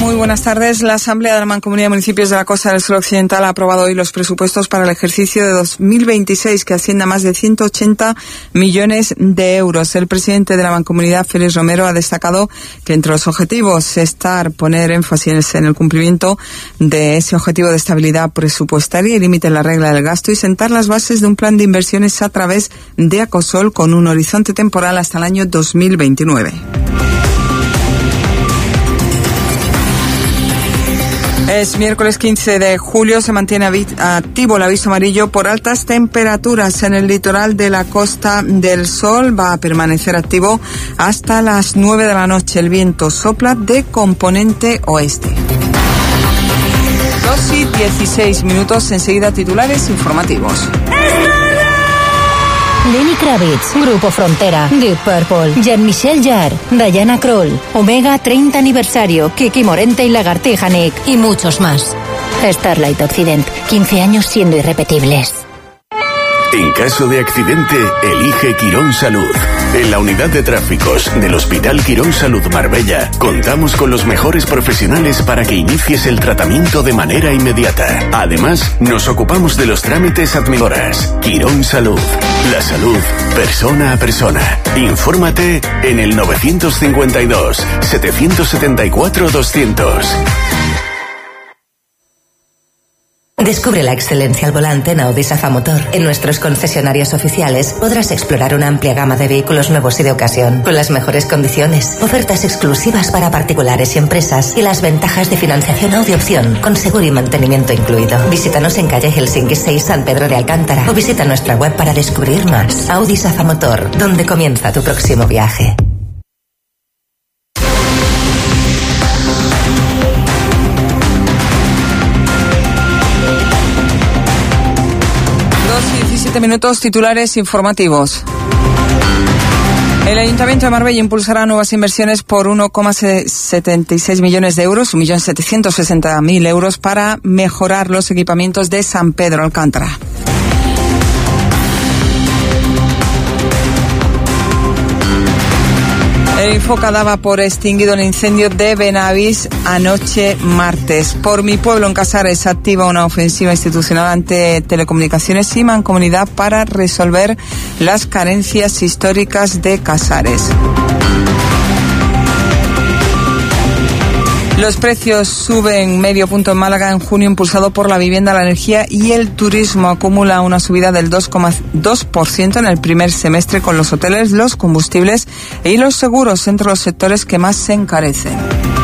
muy buenas tardes. La Asamblea de la Mancomunidad de Municipios de la Costa del Sol Occidental ha aprobado hoy los presupuestos para el ejercicio de 2026, que asciende a más de 180 millones de euros. El presidente de la Mancomunidad, Félix Romero, ha destacado que entre los objetivos está poner énfasis en el cumplimiento de ese objetivo de estabilidad presupuestaria y límite en la regla del gasto, y sentar las bases de un plan de inversiones a través de Acosol con un horizonte temporal hasta el año 2029. Es miércoles 15 de julio, se mantiene activo el aviso amarillo por altas temperaturas en el litoral de la Costa del Sol. Va a permanecer activo hasta las 9 de la noche. El viento sopla de componente oeste. 2:16, enseguida titulares informativos. Lenny Kravitz, Grupo Frontera, Deep Purple, Jean-Michel Jarre, Diana Krall, Omega 30 aniversario, Kiki Morente y Lagartija Nick y muchos más. Starlight Occident, 15 años siendo irrepetibles. En caso de accidente, elige Quirón Salud. En la unidad de tráficos del Hospital Quirón Salud Marbella, contamos con los mejores profesionales para que inicies el tratamiento de manera inmediata. Además, nos ocupamos de los trámites administrativos. Quirón Salud. La salud, persona a persona. Infórmate en el 952-774-200. Descubre la excelencia al volante en Audi Safa Motor. En nuestros concesionarios oficiales podrás explorar una amplia gama de vehículos nuevos y de ocasión, con las mejores condiciones, ofertas exclusivas para particulares y empresas y las ventajas de financiación Audi Opción, con seguro y mantenimiento incluido. Visítanos en calle Helsinki 6, San Pedro de Alcántara, o visita nuestra web para descubrir más. Audi Safa Motor, donde comienza tu próximo viaje. Minutos, titulares informativos. El Ayuntamiento de Marbella impulsará nuevas inversiones por 1,76 millones de euros, 1.760.000 euros, para mejorar los equipamientos de San Pedro Alcántara. El Infoca daba por extinguido el incendio de Benavís anoche martes. Por Mi Pueblo en Casares activa una ofensiva institucional ante Telecomunicaciones y Mancomunidad para resolver las carencias históricas de Casares. Los precios suben medio punto en Málaga en junio, impulsado por la vivienda, la energía y el turismo. Acumula una subida del 2,2% en el primer semestre, con los hoteles, los combustibles y los seguros entre los sectores que más se encarecen.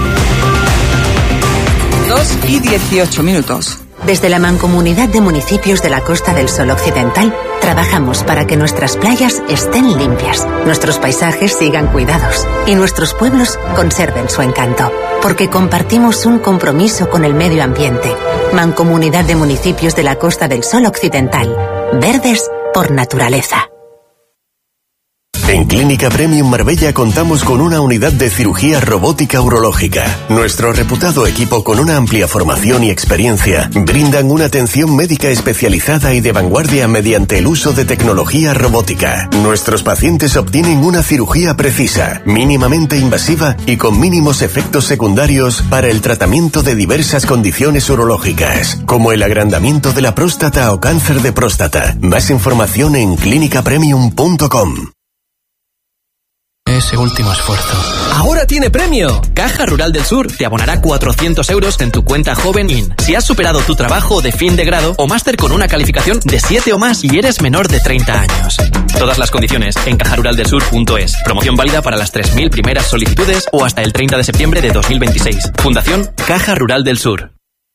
2:18. Desde la Mancomunidad de Municipios de la Costa del Sol Occidental, trabajamos para que nuestras playas estén limpias, nuestros paisajes sigan cuidados y nuestros pueblos conserven su encanto. Porque compartimos un compromiso con el medio ambiente. Mancomunidad de Municipios de la Costa del Sol Occidental. Verdes por naturaleza. En Clínica Premium Marbella contamos con una unidad de cirugía robótica urológica. Nuestro reputado equipo, con una amplia formación y experiencia, brindan una atención médica especializada y de vanguardia mediante el uso de tecnología robótica. Nuestros pacientes obtienen una cirugía precisa, mínimamente invasiva y con mínimos efectos secundarios para el tratamiento de diversas condiciones urológicas, como el agrandamiento de la próstata o cáncer de próstata. Más información en clinicapremium.com. Ese último esfuerzo. ¡Ahora tiene premio! Caja Rural del Sur te abonará 400 euros en tu cuenta Joven In si has superado tu trabajo de fin de grado o máster con una calificación de 7 o más y eres menor de 30 años. Todas las condiciones en cajaruraldelsur.es. Promoción válida para las 3.000 primeras solicitudes o hasta el 30 de septiembre de 2026. Fundación Caja Rural del Sur.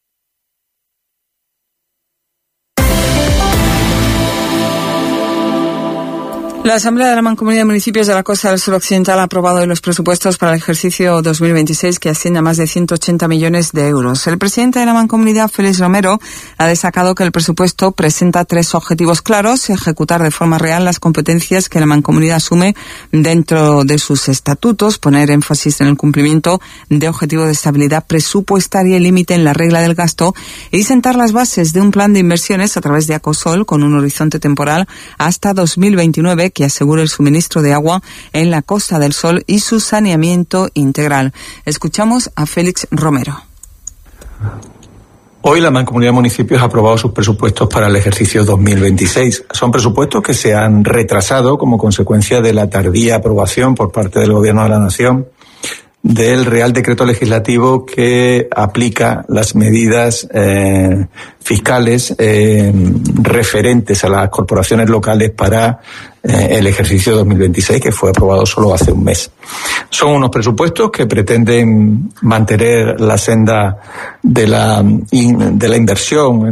La Asamblea de la Mancomunidad de Municipios de la Costa del Sol Occidental ha aprobado hoy los presupuestos para el ejercicio 2026, que asciende a más de 180 millones de euros. El presidente de la Mancomunidad, Félix Romero, ha destacado que el presupuesto presenta 3 objetivos claros: ejecutar de forma real las competencias que la Mancomunidad asume dentro de sus estatutos, poner énfasis en el cumplimiento de objetivos de estabilidad presupuestaria y límite en la regla del gasto, y sentar las bases de un plan de inversiones a través de Acosol con un horizonte temporal hasta 2029, que asegure el suministro de agua en la Costa del Sol y su saneamiento integral. Escuchamos a Félix Romero. Hoy la Mancomunidad de Municipios ha aprobado sus presupuestos para el ejercicio 2026. Son presupuestos que se han retrasado como consecuencia de la tardía aprobación por parte del Gobierno de la Nación del Real Decreto Legislativo que aplica las medidas fiscales referentes a las corporaciones locales para el ejercicio 2026, que fue aprobado solo hace un mes. Son unos presupuestos que pretenden mantener la senda de la inversión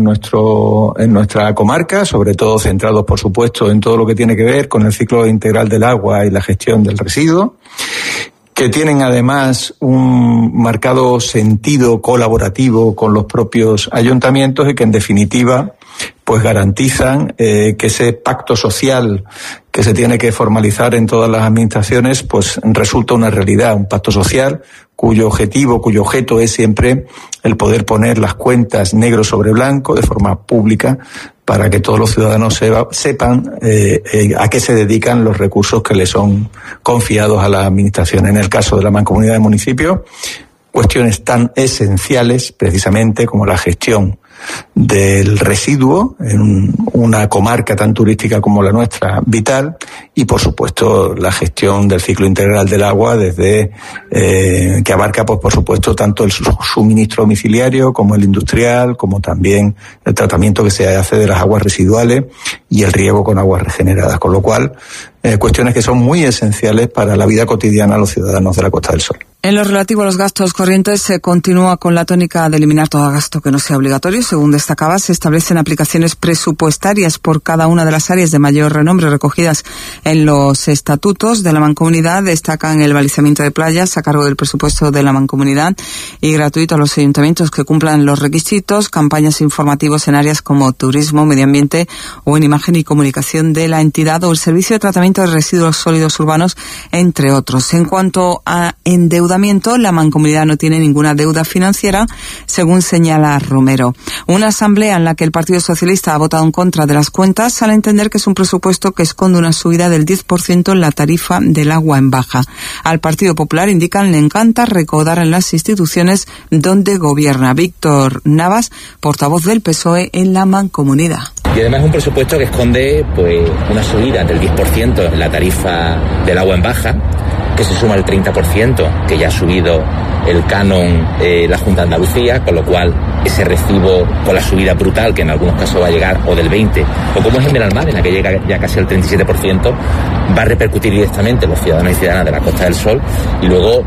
en nuestra comarca, sobre todo centrados, por supuesto, en todo lo que tiene que ver con el ciclo integral del agua y la gestión del residuo, que tienen además un marcado sentido colaborativo con los propios ayuntamientos y que en definitiva pues garantizan que ese pacto social que se tiene que formalizar en todas las administraciones pues resulta una realidad, un pacto social cuyo objeto es siempre el poder poner las cuentas negro sobre blanco de forma pública para que todos los ciudadanos sepan a qué se dedican los recursos que les son confiados a la administración. En el caso de la Mancomunidad de Municipios, cuestiones tan esenciales precisamente como la gestión del residuo en una comarca tan turística como la nuestra, vital, y por supuesto la gestión del ciclo integral del agua desde que abarca pues por supuesto tanto el suministro domiciliario como el industrial, como también el tratamiento que se hace de las aguas residuales y el riego con aguas regeneradas, con lo cual cuestiones que son muy esenciales para la vida cotidiana de los ciudadanos de la Costa del Sol. En lo relativo a los gastos corrientes, se continúa con la tónica de eliminar todo gasto que no sea obligatorio. Según destacaba, se establecen aplicaciones presupuestarias por cada una de las áreas de mayor renombre recogidas en los estatutos de la Mancomunidad. Destacan el balizamiento de playas a cargo del presupuesto de la Mancomunidad y gratuito a los ayuntamientos que cumplan los requisitos, campañas informativos en áreas como turismo, medio ambiente o en imagen y comunicación de la entidad o el servicio de tratamiento de residuos sólidos urbanos, entre otros. En cuanto a endeudamiento, la Mancomunidad no tiene ninguna deuda financiera, según señala Romero. Una asamblea en la que el Partido Socialista ha votado en contra de las cuentas al entender que es un presupuesto que esconde una subida del 10% en la tarifa del agua en baja. Al Partido Popular, indican, le encanta recaudar en las instituciones donde gobierna. Víctor Navas, portavoz del PSOE en la Mancomunidad. Y además es un presupuesto que esconde pues una subida del 10% en la tarifa del agua en baja, que se suma al 30% que ya ha subido el canon la Junta de Andalucía, con lo cual ese recibo con la subida brutal que en algunos casos va a llegar o del 20%, o como es en Benalmádena, que llega ya casi al 37%, va a repercutir directamente en los ciudadanos y ciudadanas de la Costa del Sol. Y luego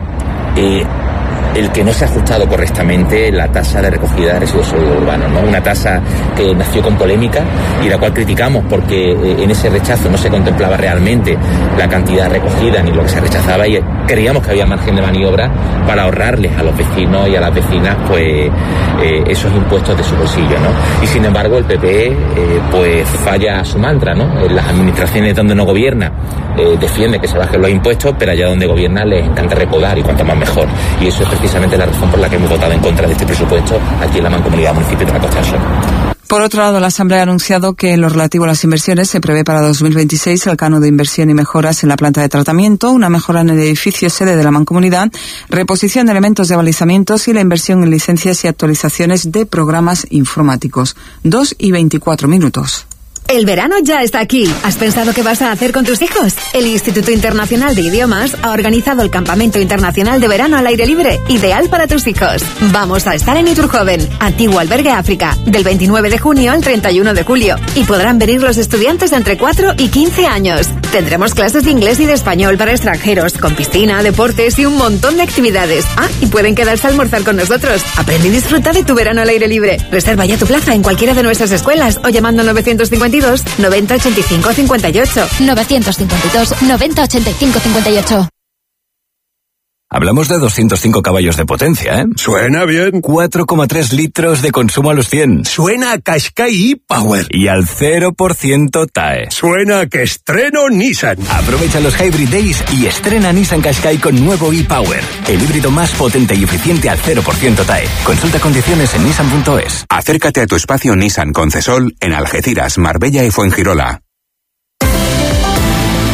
el que no se ha ajustado correctamente la tasa de recogida de residuos sólidos urbanos, ¿no? Una tasa que nació con polémica y la cual criticamos porque en ese rechazo no se contemplaba realmente la cantidad recogida ni lo que se rechazaba, y creíamos que había margen de maniobra para ahorrarles a los vecinos y a las vecinas pues esos impuestos de su bolsillo, ¿no? Y sin embargo el PP pues falla a su mantra, ¿no? En las administraciones donde no gobierna defiende que se bajen los impuestos, pero allá donde gobierna les encanta recaudar, y cuanto más mejor. Y eso es precisamente la razón por la que hemos votado en contra de este presupuesto aquí en la Mancomunidad de Municipios de la Costa del Sol. Por otro lado, la Asamblea ha anunciado que en lo relativo a las inversiones se prevé para 2026 el canon de inversión y mejoras en la planta de tratamiento, una mejora en el edificio sede de la Mancomunidad, reposición de elementos de balizamientos y la inversión en licencias y actualizaciones de programas informáticos. 2:24. El verano ya está aquí. ¿Has pensado qué vas a hacer con tus hijos? El Instituto Internacional de Idiomas ha organizado el Campamento Internacional de Verano al aire libre, ideal para tus hijos. Vamos a estar en Iturjoven, antiguo albergue África, del 29 de junio al 31 de julio. Y podrán venir los estudiantes de entre 4 y 15 años. Tendremos clases de inglés y de español para extranjeros, con piscina, deportes y un montón de actividades. Ah, y pueden quedarse a almorzar con nosotros. Aprende y disfruta de tu verano al aire libre. Reserva ya tu plaza en cualquiera de nuestras escuelas o llamando 952 90 85 58. 952 90 85 58. Hablamos de 205 caballos de potencia, ¿eh? Suena bien. 4,3 litros de consumo a los 100. Suena a Qashqai e-Power. Y al 0% TAE. Suena a que estreno Nissan. Aprovecha los Hybrid Days y estrena Nissan Qashqai con nuevo e-Power. El híbrido más potente y eficiente al 0% TAE. Consulta condiciones en nissan.es. Acércate a tu espacio Nissan Concesol en Algeciras, Marbella y Fuengirola.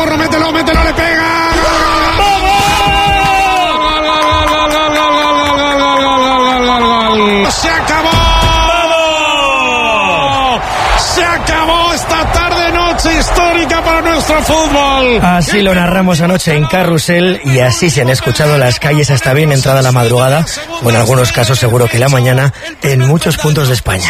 Chamorro, mételo, le pega. ¡Se acabó! ¡Se acabó esta tarde-noche histórica para nuestro fútbol! Así lo narramos anoche en Carrusel y así se han escuchado las calles hasta bien entrada la madrugada, o en algunos casos seguro que la mañana, en muchos puntos de España.